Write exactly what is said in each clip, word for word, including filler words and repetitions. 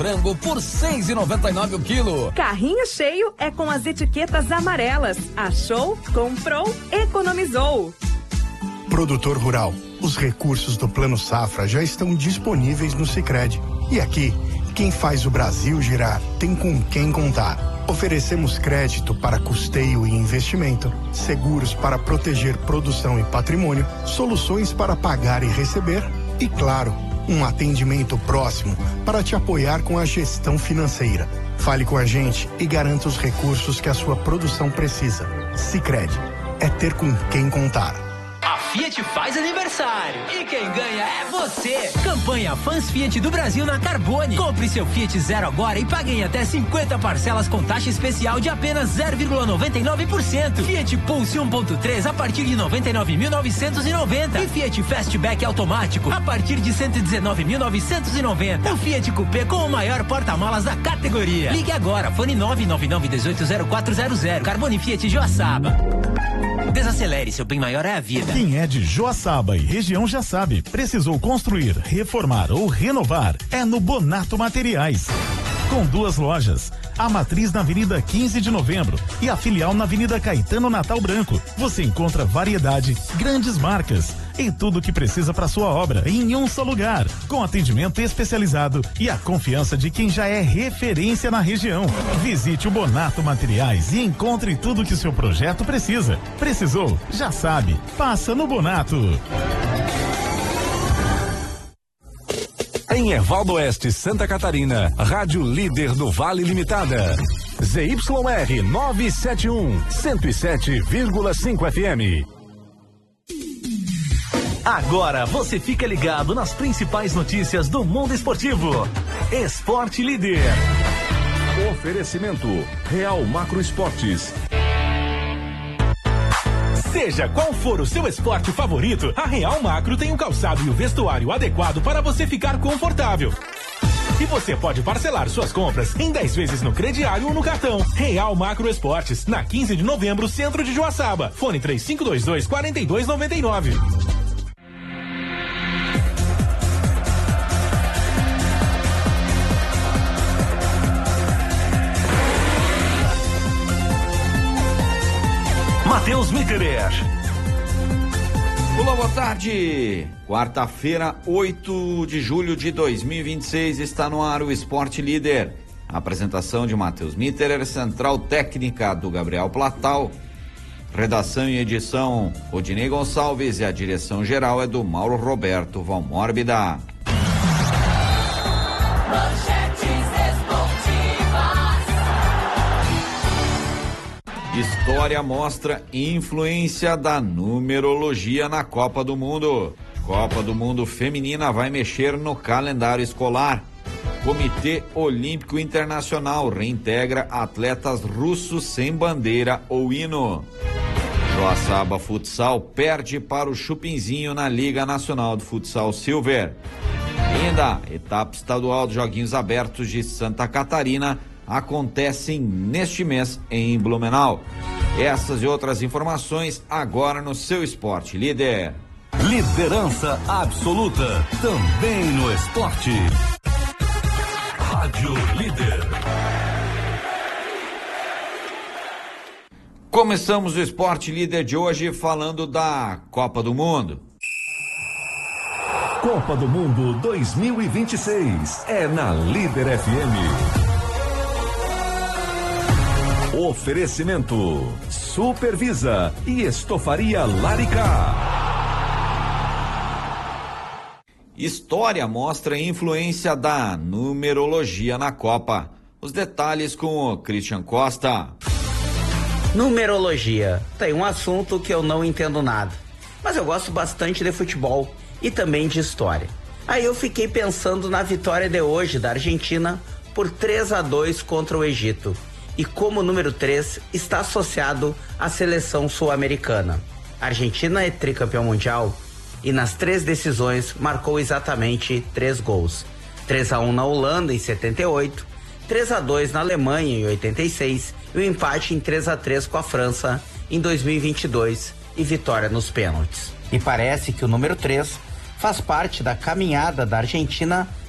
Frango por seis e noventa e nove o quilo. Carrinho cheio é com as etiquetas amarelas. Achou, comprou, economizou. Produtor rural, os recursos do Plano Safra já estão disponíveis no Sicredi. E aqui, quem faz o Brasil girar tem com quem contar. Oferecemos crédito para custeio e investimento, seguros para proteger produção e patrimônio, soluções para pagar e receber e, claro, um atendimento próximo para te apoiar com a gestão financeira. Fale com a gente e garanta os recursos que a sua produção precisa. Sicredi, é ter com quem contar. A Fiat faz aniversário e quem ganha é você. Campanha Fãs Fiat do Brasil na Carbone. Compre seu Fiat Zero agora e pague em até cinquenta parcelas com taxa especial de apenas zero vírgula noventa e nove por cento. Fiat Pulse um ponto três a partir de noventa e nove mil novecentos e noventa e Fiat Fastback automático a partir de cento e dezenove mil novecentos e noventa. O Fiat Coupé com o maior porta-malas da categoria. Ligue agora, fone nove nove nove um oito zero quatro zero zero. Carbone Fiat Joaçaba. Desacelere, seu bem maior é a vida. Quem é de Joaçaba e região já sabe, precisou construir, reformar ou renovar, é no Bonato Materiais. Com duas lojas, a matriz na Avenida quinze de Novembro e a filial na Avenida Caetano Natal Branco. Você encontra variedade, grandes marcas e tudo o que precisa para sua obra em um só lugar, com atendimento especializado e a confiança de quem já é referência na região. Visite o Bonato Materiais e encontre tudo que o seu projeto precisa. Precisou? Já sabe. Passa no Bonato. Em Ervaldo Oeste, Santa Catarina, Rádio Líder do Vale Limitada. Z Y R novecentos e setenta e um, cento e sete vírgula cinco F M. Agora você fica ligado nas principais notícias do mundo esportivo. Esporte Líder. Oferecimento Real Macro Esportes. Seja qual for o seu esporte favorito, a Real Macro tem o calçado e o vestuário adequado para você ficar confortável. E você pode parcelar suas compras em dez vezes no crediário ou no cartão. Real Macro Esportes, na quinze de novembro, centro de Joaçaba. Fone três cinco dois dois, quatro dois nove nove. Matheus Mitterer. Olá, boa tarde. Quarta-feira, oito de julho de dois mil e vinte e seis, está no ar o Esporte Líder. A apresentação de Matheus Mitterer, central técnica do Gabriel Platal. Redação e edição, Odinei Gonçalves, e a direção geral é do Mauro Roberto Valmórbida. História mostra influência da numerologia na Copa do Mundo. Copa do Mundo Feminina vai mexer no calendário escolar. Comitê Olímpico Internacional reintegra atletas russos sem bandeira ou hino. Joaçaba Futsal perde para o Chupinzinho na Liga Nacional de Futsal Silver. Ainda, etapa estadual dos Joguinhos Abertos de Santa Catarina acontecem neste mês em Blumenau. Essas e outras informações agora no seu Esporte Líder. Liderança absoluta também no esporte. Rádio Líder. Começamos o Esporte Líder de hoje falando da Copa do Mundo. Copa do Mundo dois mil e vinte e seis é na Líder F M. Oferecimento Supervisa e Estofaria Larica. História mostra a influência da numerologia na Copa. Os detalhes com o Christian Costa. Numerologia. Tem um assunto que eu não entendo nada, mas eu gosto bastante de futebol e também de história. Aí eu fiquei pensando na vitória de hoje da Argentina por três a dois contra o Egito. E como o número três está associado à seleção sul-americana. A Argentina é tricampeão mundial e nas três decisões marcou exatamente três gols. três a um na Holanda em setenta e oito, três a dois na Alemanha em oitenta e seis e o empate em três a três com a França em dois mil e vinte e dois e vitória nos pênaltis. E parece que o número três faz parte da caminhada da Argentina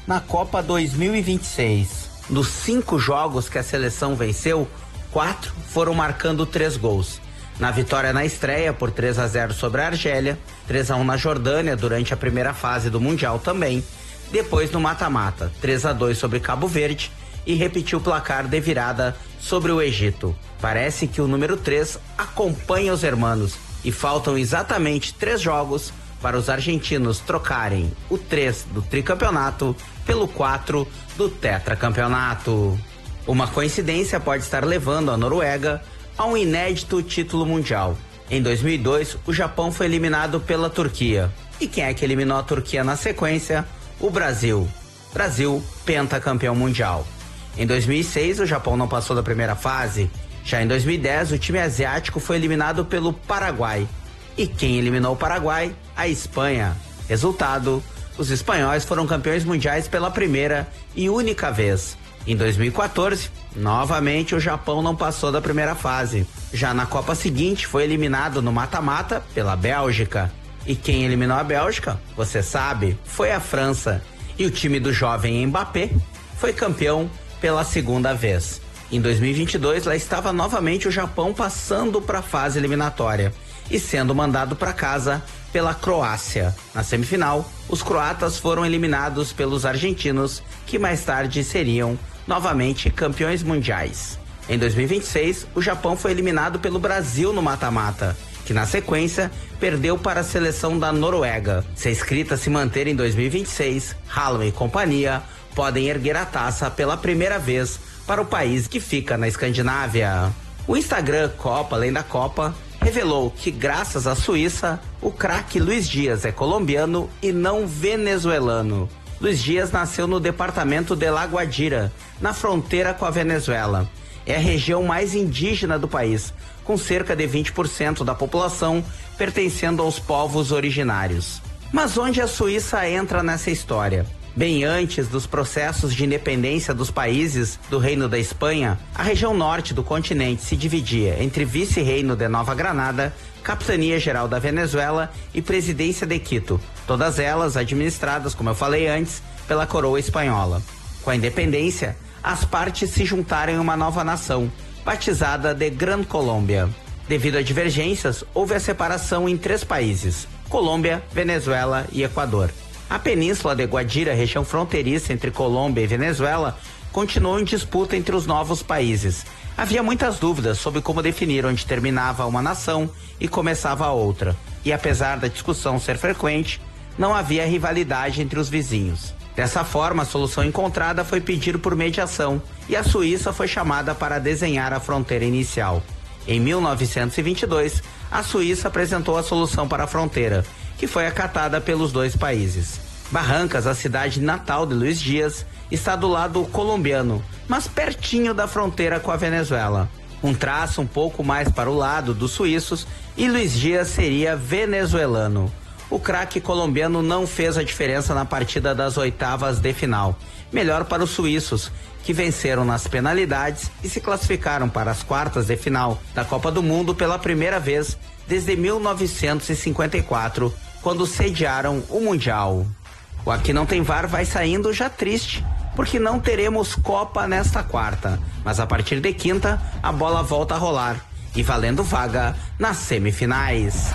na Copa dois mil e vinte e seis. Dos cinco jogos que a seleção venceu, quatro foram marcando três gols. Na vitória na estreia por três a zero sobre a Argélia, três a um na Jordânia durante a primeira fase do Mundial também, depois no mata-mata, três a dois sobre Cabo Verde e repetiu o placar de virada sobre o Egito. Parece que o número três acompanha os hermanos e faltam exatamente três jogos para os argentinos trocarem o três do tricampeonato pelo quatro do tetracampeonato. Uma coincidência pode estar levando a Noruega a um inédito título mundial. Em dois mil e dois, o Japão foi eliminado pela Turquia. E quem é que eliminou a Turquia na sequência? O Brasil. Brasil, pentacampeão mundial. Em dois mil e seis, o Japão não passou da primeira fase. Já em dois mil e dez, o time asiático foi eliminado pelo Paraguai. E quem eliminou o Paraguai? A Espanha. Resultado: os espanhóis foram campeões mundiais pela primeira e única vez. Em dois mil e quatorze, novamente o Japão não passou da primeira fase. Já na Copa seguinte, foi eliminado no mata-mata pela Bélgica. E quem eliminou a Bélgica, você sabe, foi a França. E o time do jovem Mbappé foi campeão pela segunda vez. Em dois mil e vinte e dois, lá estava novamente o Japão passando para a fase eliminatória e sendo mandado para casa pela Croácia. Na semifinal, os croatas foram eliminados pelos argentinos, que mais tarde seriam novamente campeões mundiais. Em dois mil e vinte e seis, o Japão foi eliminado pelo Brasil no mata-mata, que na sequência perdeu para a seleção da Noruega. Se a escrita se manter em dois mil e vinte e seis, Haaland e companhia podem erguer a taça pela primeira vez para o país que fica na Escandinávia. O Instagram Copa Além da Copa revelou que, graças à Suíça, o craque Luiz Dias é colombiano e não venezuelano. Luiz Dias nasceu no departamento de La Guajira, na fronteira com a Venezuela. É a região mais indígena do país, com cerca de vinte por cento da população pertencendo aos povos originários. Mas onde a Suíça entra nessa história? Bem antes dos processos de independência dos países do Reino da Espanha, a região norte do continente se dividia entre vice-reino de Nova Granada, Capitania Geral da Venezuela e Presidência de Quito, todas elas administradas, como eu falei antes, pela coroa espanhola. Com a independência, as partes se juntaram em uma nova nação, batizada de Gran Colômbia. Devido a divergências, houve a separação em três países: Colômbia, Venezuela e Equador. A península de Guadira, região fronteiriça entre Colômbia e Venezuela, continuou em disputa entre os novos países. Havia muitas dúvidas sobre como definir onde terminava uma nação e começava a outra. E apesar da discussão ser frequente, não havia rivalidade entre os vizinhos. Dessa forma, a solução encontrada foi pedir por mediação, e a Suíça foi chamada para desenhar a fronteira inicial. Em mil novecentos e vinte e dois, a Suíça apresentou a solução para a fronteira, que foi acatada pelos dois países. Barrancas, a cidade natal de Luiz Dias, está do lado colombiano, mas pertinho da fronteira com a Venezuela. Um traço um pouco mais para o lado dos suíços, e Luiz Dias seria venezuelano. O craque colombiano não fez a diferença na partida das oitavas de final. Melhor para os suíços, que venceram nas penalidades e se classificaram para as quartas de final da Copa do Mundo pela primeira vez desde mil novecentos e cinquenta e quatro, quando sediaram o Mundial. O Aqui Não Tem V A R vai saindo já triste, porque não teremos Copa nesta quarta, mas a partir de quinta a bola volta a rolar e valendo vaga nas semifinais.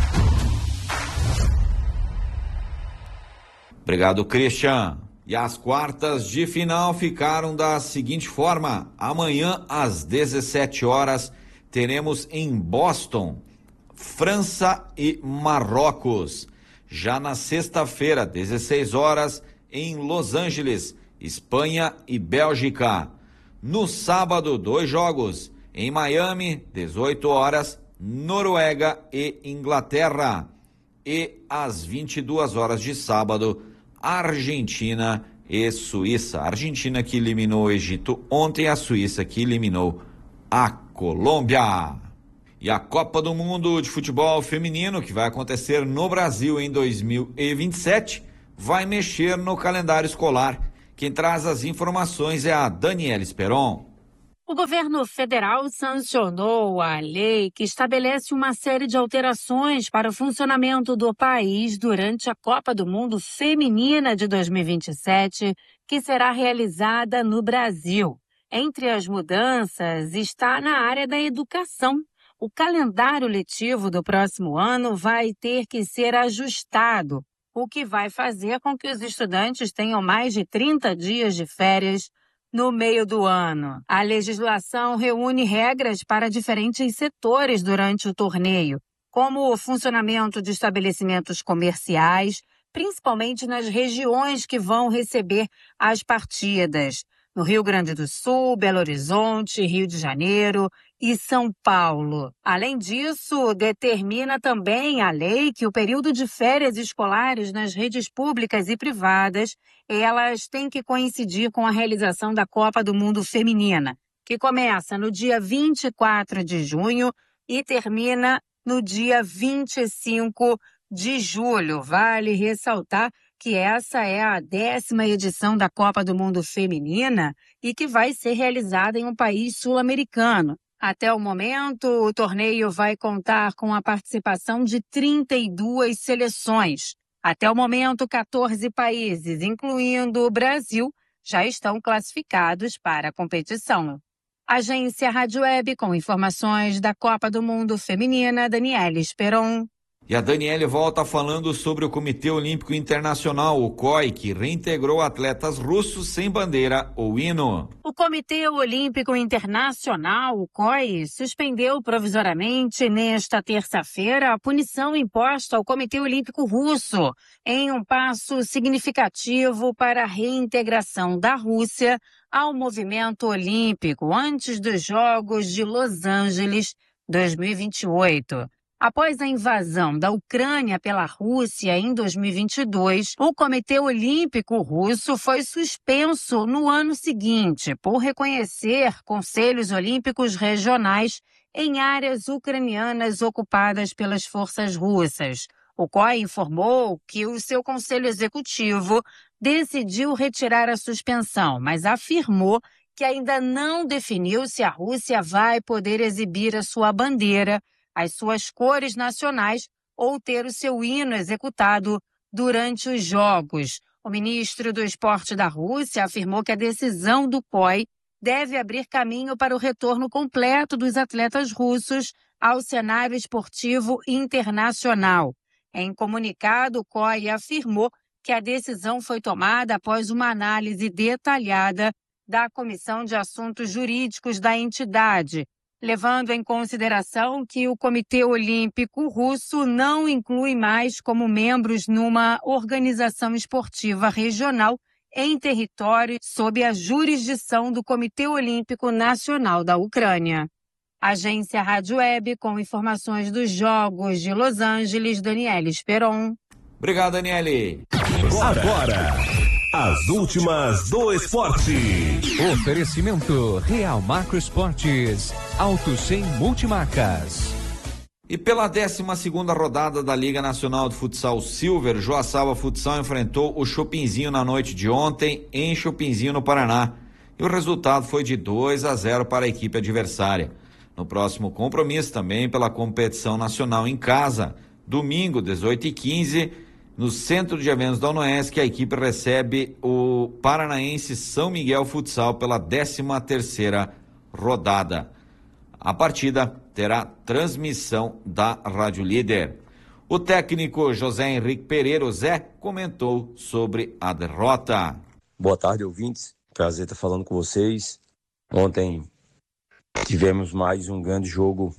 Obrigado, Christian. E as quartas de final ficaram da seguinte forma: amanhã às dezessete horas teremos em Boston França e Marrocos. Já na sexta-feira, dezesseis horas, em Los Angeles, Espanha e Bélgica. No sábado, dois jogos. Em Miami, dezoito horas, Noruega e Inglaterra. E às vinte e duas horas de sábado, Argentina e Suíça. A Argentina que eliminou o Egito ontem, a Suíça que eliminou a Colômbia. E a Copa do Mundo de Futebol Feminino, que vai acontecer no Brasil em dois mil e vinte e sete, vai mexer no calendário escolar. Quem traz as informações é a Daniela Esperon. O governo federal sancionou a lei que estabelece uma série de alterações para o funcionamento do país durante a Copa do Mundo Feminina de dois mil e vinte e sete, que será realizada no Brasil. Entre as mudanças está na área da educação. O calendário letivo do próximo ano vai ter que ser ajustado, o que vai fazer com que os estudantes tenham mais de trinta dias de férias no meio do ano. A legislação reúne regras para diferentes setores durante o torneio, como o funcionamento de estabelecimentos comerciais, principalmente nas regiões que vão receber as partidas, no Rio Grande do Sul, Belo Horizonte, Rio de Janeiro e São Paulo. Além disso, determina também a lei que o período de férias escolares nas redes públicas e privadas, elas têm que coincidir com a realização da Copa do Mundo Feminina, que começa no dia vinte e quatro de junho e termina no dia vinte e cinco de julho. Vale ressaltar que essa é a décima edição da Copa do Mundo Feminina e que vai ser realizada em um país sul-americano. Até o momento, o torneio vai contar com a participação de trinta e duas seleções. Até o momento, quatorze países, incluindo o Brasil, já estão classificados para a competição. Agência Rádio Web, com informações da Copa do Mundo Feminina, Daniela Esperon. E a Daniele volta falando sobre o Comitê Olímpico Internacional, o C O I, que reintegrou atletas russos sem bandeira ou hino. O Comitê Olímpico Internacional, o C O I, suspendeu provisoriamente nesta terça-feira a punição imposta ao Comitê Olímpico Russo, em um passo significativo para a reintegração da Rússia ao movimento olímpico antes dos Jogos de Los Angeles dois mil e vinte e oito. Após a invasão da Ucrânia pela Rússia em dois mil e vinte e dois, o Comitê Olímpico Russo foi suspenso no ano seguinte por reconhecer conselhos olímpicos regionais em áreas ucranianas ocupadas pelas forças russas. O C O I informou que o seu conselho executivo decidiu retirar a suspensão, mas afirmou que ainda não definiu se a Rússia vai poder exibir a sua bandeira, as suas cores nacionais ou ter o seu hino executado durante os Jogos. O ministro do Esporte da Rússia afirmou que a decisão do C O I deve abrir caminho para o retorno completo dos atletas russos ao cenário esportivo internacional. Em comunicado, o C O I afirmou que a decisão foi tomada após uma análise detalhada da Comissão de Assuntos Jurídicos da entidade, levando em consideração que o Comitê Olímpico Russo não inclui mais como membros numa organização esportiva regional em território sob a jurisdição do Comitê Olímpico Nacional da Ucrânia. Agência Rádio Web, com informações dos Jogos de Los Angeles, Daniela Esperon. Obrigado, Daniele. Agora, as últimas do esporte. Oferecimento Real Macro Esportes, Auto Sem Multimarcas. E pela décima segunda rodada da Liga Nacional de Futsal Silver, Joaçaba Futsal enfrentou o Chopinzinho na noite de ontem em Chopinzinho, no Paraná. E o resultado foi de dois a zero para a equipe adversária. No próximo compromisso, também pela competição nacional em casa, domingo, dezoito e quinze, no Centro de Eventos da UNOESC, a equipe recebe o Paranaense São Miguel Futsal pela décima terceira rodada. A partida terá transmissão da Rádio Líder. O técnico José Henrique Pereira, o Zé, comentou sobre a derrota. Boa tarde, ouvintes. Prazer estar falando com vocês. Ontem tivemos mais um grande jogo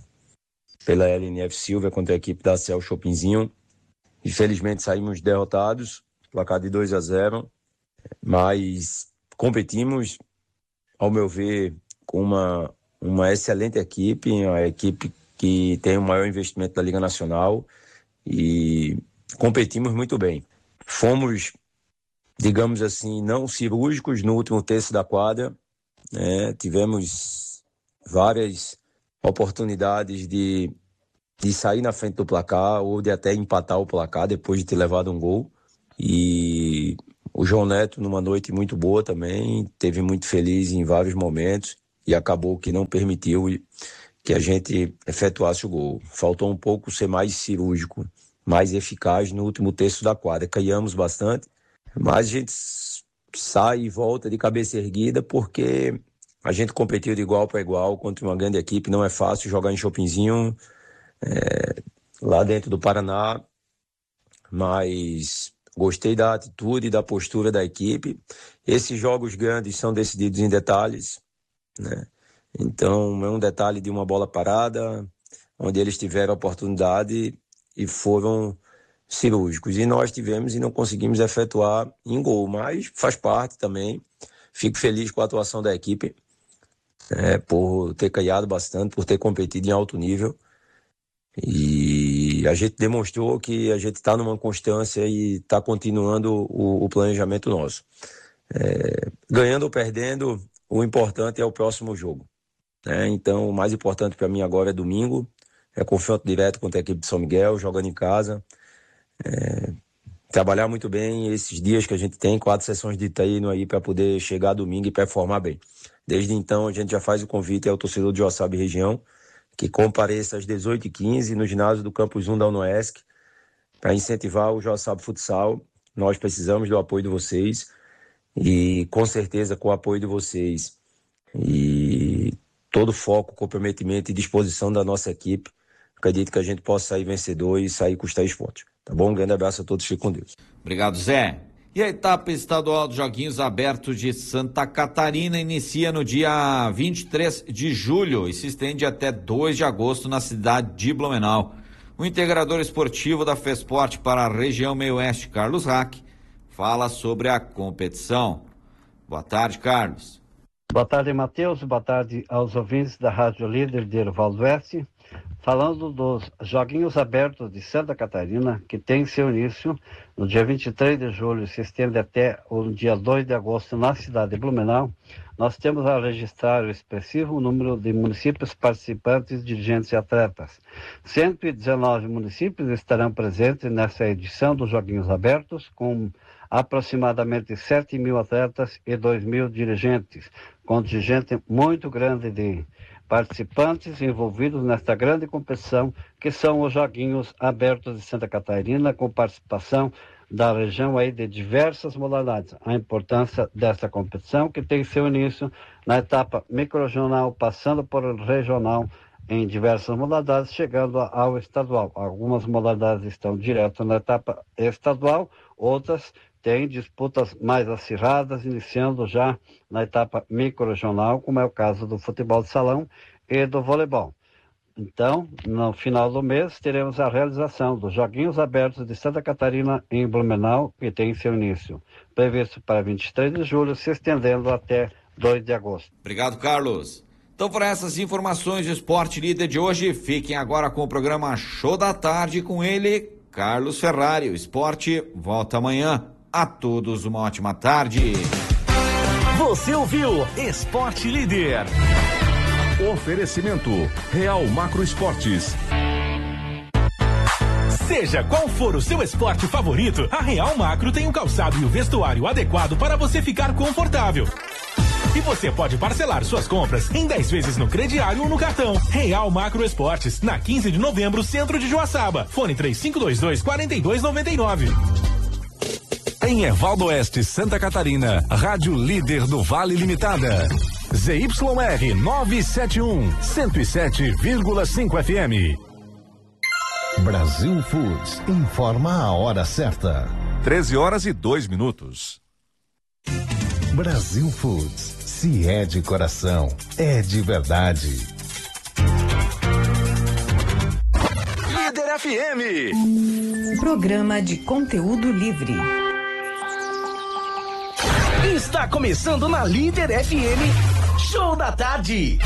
pela L N F Silver contra a equipe da Cel Chopinzinho. Infelizmente saímos derrotados, placar de dois a zero, mas competimos, ao meu ver, com uma, uma excelente equipe, uma equipe que tem o maior investimento da Liga Nacional e competimos muito bem. Fomos, digamos assim, não cirúrgicos no último terço da quadra, né? Tivemos várias oportunidades de de sair na frente do placar ou de até empatar o placar depois de ter levado um gol. E o João Neto, numa noite muito boa também, teve muito feliz em vários momentos. e acabou que não permitiu que a gente efetuasse o gol. Faltou um pouco ser mais cirúrgico, mais eficaz no último terço da quadra. Caiamos bastante, mas a gente sai e volta de cabeça erguida porque a gente competiu de igual para igual contra uma grande equipe. Não é fácil jogar em Chopinzinho, é, lá dentro do Paraná, mas gostei da atitude e da postura da equipe. Esses jogos grandes são decididos em detalhes, né? Então é um detalhe de uma bola parada, onde eles tiveram a oportunidade e foram cirúrgicos. E nós tivemos e não conseguimos efetuar em gol, mas faz parte também. Fico feliz com a atuação da equipe, é, por ter caiado bastante, por ter competido em alto nível. E a gente demonstrou que a gente está numa constância e está continuando o, o planejamento nosso. É, ganhando ou perdendo, o importante é o próximo jogo, né? Então, o mais importante para mim agora é domingo, é confronto direto contra a equipe de São Miguel, jogando em casa. É, trabalhar muito bem esses dias que a gente tem, quatro sessões de treino aí para poder chegar domingo e performar bem. Desde então, a gente já faz o convite ao torcedor de Joaçaba e região, que compareça às dezoito e quinze no ginásio do Campus um da UNOESC para incentivar o Joaçaba Futsal. Nós precisamos do apoio de vocês e, com certeza, com o apoio de vocês e todo o foco, comprometimento e disposição da nossa equipe, acredito que a gente possa sair vencedor e sair com os três pontos. Tá bom? Um grande abraço a todos, fique com Deus. Obrigado, Zé. E a etapa estadual dos Joguinhos Abertos de Santa Catarina inicia no dia vinte e três de julho e se estende até dois de agosto na cidade de Blumenau. O integrador esportivo da FESPORT para a região meio-oeste, Carlos Rack, fala sobre a competição. Boa tarde, Carlos. Boa tarde, Matheus. Boa tarde aos ouvintes da Rádio Líder de Erval do Oeste. Falando dos Joguinhos Abertos de Santa Catarina, que tem seu início no dia vinte e três de julho e se estende até o dia dois de agosto na cidade de Blumenau, nós temos a registrar o expressivo número de municípios participantes, dirigentes e atletas. cento e dezenove municípios estarão presentes nessa edição dos Joguinhos Abertos, com aproximadamente sete mil atletas e dois mil dirigentes, contingente muito grande de participantes envolvidos nesta grande competição, que são os Joguinhos Abertos de Santa Catarina, com participação da região aí de diversas modalidades. A importância desta competição, que tem seu início na etapa microrregional, passando por regional em diversas modalidades, chegando ao estadual. Algumas modalidades estão direto na etapa estadual, outras têm disputas mais acirradas, iniciando já na etapa microrregional, como é o caso do futebol de salão e do voleibol. Então, no final do mês, teremos a realização dos Joguinhos Abertos de Santa Catarina em Blumenau, que tem seu início previsto para vinte e três de julho, se estendendo até dois de agosto. Obrigado, Carlos. Então, por essas informações de Esporte Líder de hoje, fiquem agora com o programa Show da Tarde, com ele, Carlos Ferrari. O esporte volta amanhã. A todos uma ótima tarde. Você ouviu Esporte Líder. Oferecimento Real Macro Esportes. Seja qual for o seu esporte favorito, a Real Macro tem um calçado e o vestuário adequado para você ficar confortável. E você pode parcelar suas compras em dez vezes no crediário ou no cartão. Real Macro Esportes, na quinze de novembro, centro de Joaçaba. Fone três cinco dois dois, quatro dois nove nove. Em Erval do Oeste, Santa Catarina, Rádio Líder do Vale Limitada. Z Y R novecentos e setenta e um, cento e sete vírgula cinco F M. Brasil Foods informa a hora certa. treze horas e dois minutos. Brasil Foods, se é de coração, é de verdade. Líder F M. Programa de conteúdo livre. Está começando na Líder F M, Show da Tarde.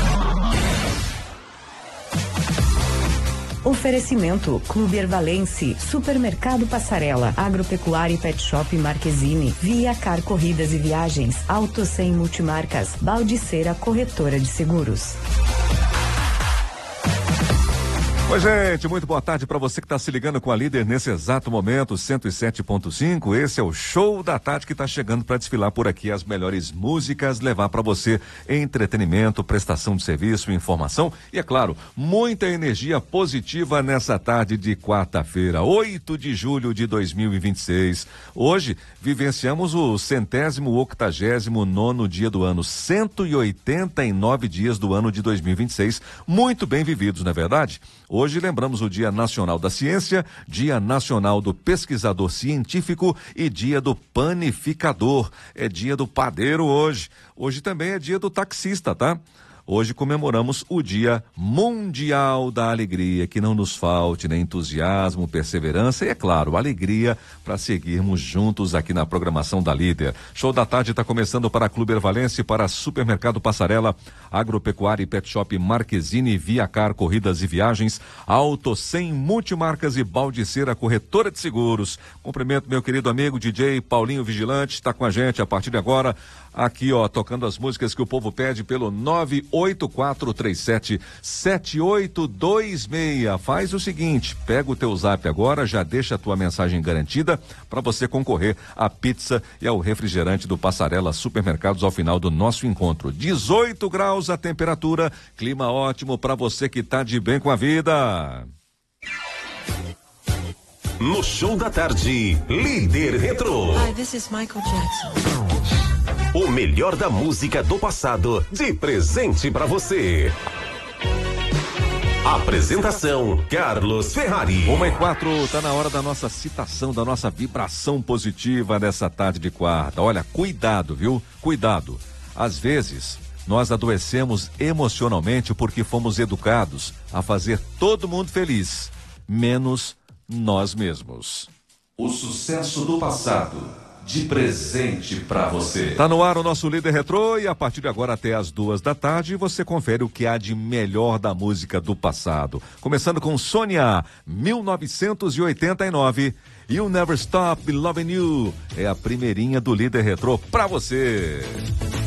Oferecimento Clube Ervalense, Supermercado Passarela, Agropecuária e Pet Shop Marquezine, Via Car Corridas e Viagens, Auto Sem Multimarcas, Baldiceira Corretora de Seguros. Oi, gente, muito boa tarde para você que está se ligando com a Líder nesse exato momento, cento e sete ponto cinco. Esse é o Show da Tarde que está chegando para desfilar por aqui as melhores músicas, levar para você entretenimento, prestação de serviço, informação e, é claro, muita energia positiva nessa tarde de quarta-feira, oito de julho de dois mil e vinte e seis. Hoje vivenciamos o centésimo octagésimo nono dia do ano, cento e oitenta e nove dias do ano de dois mil e vinte e seis, muito bem vividos, não é verdade? Hoje lembramos o Dia Nacional da Ciência, Dia Nacional do Pesquisador Científico e Dia do Panificador. É dia do padeiro hoje. Hoje também é dia do taxista, tá? Hoje comemoramos o Dia Mundial da Alegria, que não nos falte nem entusiasmo, perseverança e, é claro, alegria para seguirmos juntos aqui na programação da Líder. Show da Tarde está começando para Clube Ervalense, para Supermercado Passarela, Agropecuária e Pet Shop Marquezine, Viacar Corridas e Viagens, Auto cem Multimarcas e Baldiceira Corretora de Seguros. Cumprimento meu querido amigo D J Paulinho Vigilante, está com a gente a partir de agora. Aqui, ó, tocando as músicas que o povo pede pelo nove oito quatro três sete sete oito dois seis. Faz o seguinte, pega o teu zap agora, já deixa a tua mensagem garantida para você concorrer à pizza e ao refrigerante do Passarela Supermercados ao final do nosso encontro. dezoito graus a temperatura, clima ótimo para você que tá de bem com a vida. No Show da Tarde, Líder Retro. Hi, this is Michael Jackson. O melhor da música do passado, de presente pra você. Apresentação, Carlos Ferrari. Uma e quatro, tá na hora da nossa citação, da nossa vibração positiva nessa tarde de quarta. Olha, cuidado, viu? Cuidado. Às vezes, nós adoecemos emocionalmente porque fomos educados a fazer todo mundo feliz, menos nós mesmos. O sucesso do passado. De presente pra você. Tá no ar o nosso Líder Retrô e a partir de agora até as duas da tarde você confere o que há de melhor da música do passado. Começando com Sônia, mil novecentos e oitenta e nove. You'll Never Stop Loving You. É a primeirinha do Líder Retrô pra você.